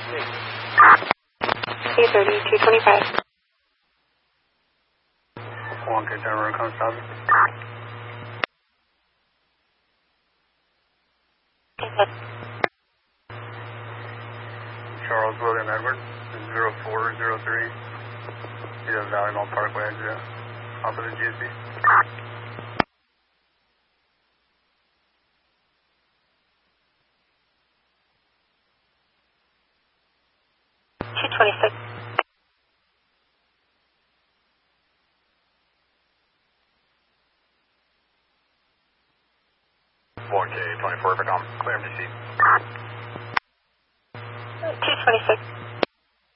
230, 225. 1K Denver, come stop. Charles William Edward, 0403. He's at Valley Mall Parkway exit, off of the GSB. 226. 1K 24 for Tom, clear MDC. 226.